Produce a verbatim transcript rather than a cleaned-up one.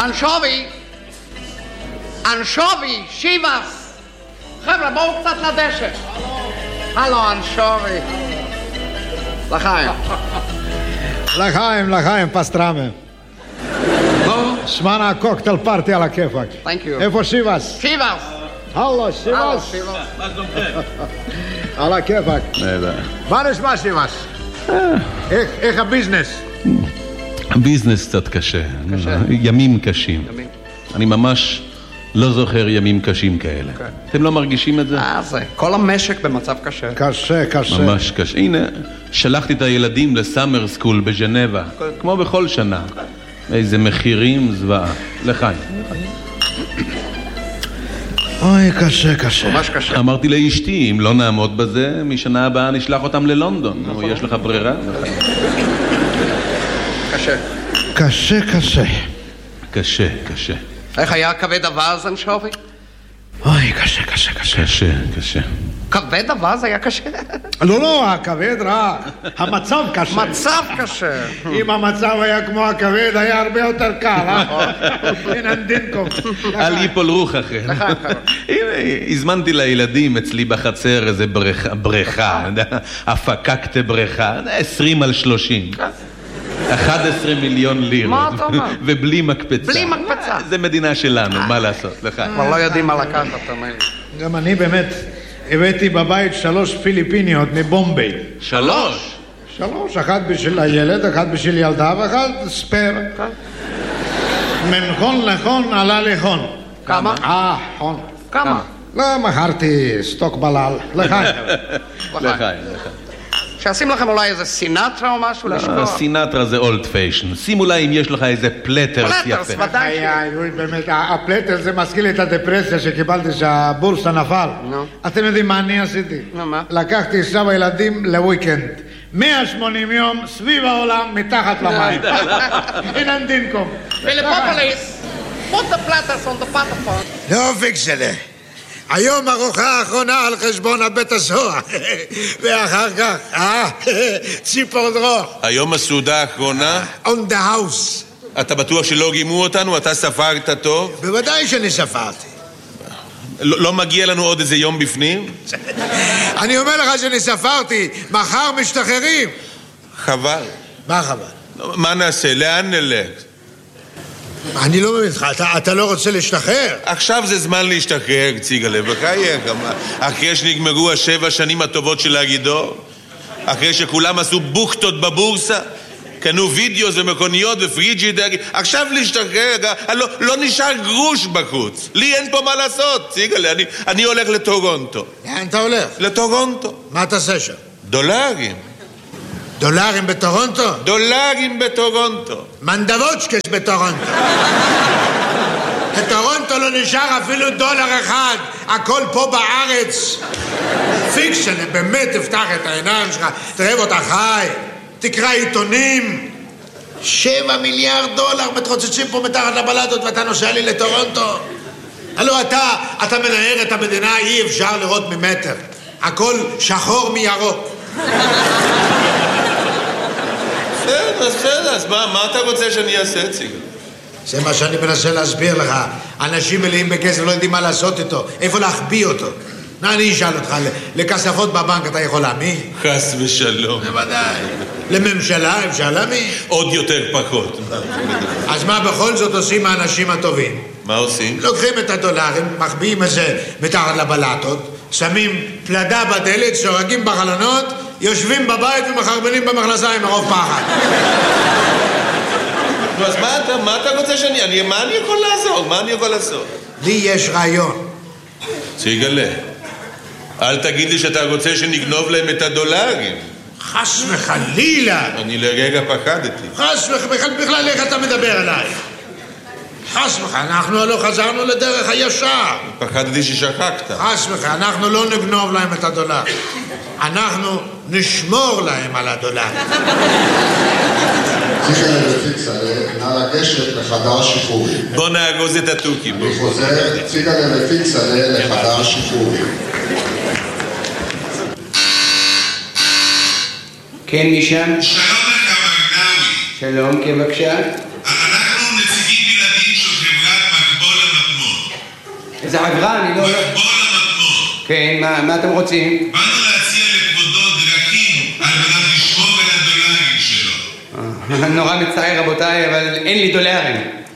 אנשובי! אנשובי! שיבס! חבר'ה, בואו קצת לדשא. הלו, אנשובי. לחיים. לחיים, לחיים, פסטרמה. בואו. שמענה קוקטייל פארטי על הכיפק. Thank you. איפה שיבס? שיבס! הלו, שיבס. מה שלומכם? על הכיפק. מה נשמע שיבס? איך הביזנס? הביזנס קצת קשה. קשה. ימים קשים. ימים. אני ממש לא זוכר ימים קשים כאלה. אתם לא מרגישים את זה? אה, זה. כל המשק במצב קשה. קשה, קשה. ממש קשה. הנה, שלחתי את הילדים לסאמר סקול בז'נבה, כמו בכל שנה. איזה מחירים זוועה. לחיים. אוי, קשה, קשה. ממש קשה. אמרתי לאשתי, אם לא נעמוד בזה, משנה הבאה נשלח אותם ללונדון. נו, יש לך ברירה? קשה. קשה, קשה. קשה, קשה. איך היה כבד אווז, אנשובי? אוי, קשה, קשה, קשה. קשה, קשה. כבד אווז היה קשה? לא, לא, הכבד רע. המצב קשה. מצב קשה. אם המצב היה כמו הכבד, היה הרבה יותר קל, אה? אין דינקום. אל ייפול רוחכם. הנה, הזמנתי לילדים אצלי בחצר איזה בריכה, הפקקת בריכה, עשרים על שלושים. אחד עשר מיליון לירות. מה אתה אומר? ובלי מקפצה. בלי מקפצה. זה מדינה שלנו, מה לעשות? לך. כבר לא יודעים מה לקחת, אתה אומר. גם אני באמת הבאתי בבית שלוש פיליפיניות מבומביי. שלוש? שלוש, אחת בשביל הילד, אחת בשביל ילדה ואחת ספר. מנחון לחון עלה לחון. כמה? אה, חון. כמה? לא, מכרתי סטוק בלל. לחיים. לחיים, לחיים. שעשים לכם אולי איזה סינטרה או משהו לשמוע? סינטרה זה אולד פיישן. שים אולי אם יש לך איזה פלטרס פלטרס, יפה. ודאי ש... איי, באמת, הפלטר זה מזכיר לי את הדפרסיה שקיבלתי שהבורסה נפל. נו. אתם יודעים מה אני עשיתי? נו, מה? לקחתי עכשיו הילדים לוויקנד. מאה ושמונים יום סביב העולם מתחת למים. אין דינקום. פיליפופוליס, put the platters on the platform. לא פיקסלה. היום ארוחה האחרונה על חשבון הבית הסוהר. ואחר כך, אה, ציפור דרוך. היום הסעודה האחרונה? On the house. אתה בטוח שלא גימו אותנו? אתה ספרת טוב? בוודאי שאני ספרתי. לא, לא מגיע לנו עוד איזה יום בפנים? אני אומר לך שאני ספרתי, מחר משתחררים. חבל. מה חבל? מה נעשה? לאן נלך? אני לא מבין לך, אתה, אתה לא רוצה להשתחרר? עכשיו זה זמן להשתחרר, ציגלה, בחייך. אחרי שנגמרו השבע שנים הטובות של הגידור, אחרי שכולם עשו בוכטות בבורסה, קנו וידאו ומכוניות ופריג'ידר, עכשיו להשתחרר, לא, לא נשאר גרוש בחוץ. לי אין פה מה לעשות, ציגלה, אני, אני הולך לטורונטו. לאן אתה הולך? לטורונטו. מה תעשה שם? דולרים. דולרים בטורונטו? דולרים בטורונטו. מנדבוצ'קס בטורונטו. בטורונטו לא נשאר אפילו דולר אחד, הכל פה בארץ. פיקשן, באמת תפתח את העיניים שלך, תראה אותה חי, תקרא עיתונים. שבע מיליארד דולר מתרוצצים פה מתחת לבלדות ואתה נוסע לי לטורונטו. הלו אתה, אתה מנהר את המדינה, אי אפשר לראות ממטר. הכל שחור מירוק. בסדר, בסדר, אז מה, מה אתה רוצה שאני אעשה, ציגל? זה מה שאני מנסה להסביר לך. אנשים מלאים בכסף לא יודעים מה לעשות איתו, איפה להחביא אותו. מה אני אשאל אותך, לכספות בבנק אתה יכול להאמין? חס ושלום. בוודאי. לממשלה אפשר להאמין? עוד יותר פחות. אז מה בכל זאת עושים האנשים הטובים? מה עושים? לוקחים את הדולרים, מחביאים את זה מתחת לבלטות, שמים פלדה בדלת, שורגים בחלונות, יושבים בבית ומחרבנים במכנסיים מרוב פחד. אז מה אתה, מה אתה רוצה שאני... אני, מה אני יכול לעזור? מה אני יכול לעשות? לי יש רעיון. ציגלה, אל תגיד לי שאתה רוצה שנגנוב להם את הדולרים. חס וחלילה. אני לרגע פחדתי. חס וחלילה, בכלל איך אתה מדבר אליי? חס וחלילה, אנחנו לא חזרנו לדרך הישר. פחדתי ששכחת. חס וחלילה, אנחנו לא נגנוב להם את הדולר. אנחנו נשמור להם על הדולר. ציגלה ופיקסלה, נא לגשת לחדר שחרורים. בוא נאגוז את התוכי. אני חוזר, ציגלה ופיקסלה לחדר שחרורים. כן, משם? שלום לך, מגנאווי. שלום, כן, בבקשה. אנחנו נציגים בלעדיים של איזה חברה, אני לא... בוא למקום. כן, מה, מה אתם רוצים? באנו להציע לכבודו דרכים על מנת לשמור על הדולרים שלו. נורא מצער רבותיי, אבל אין לי דולרים.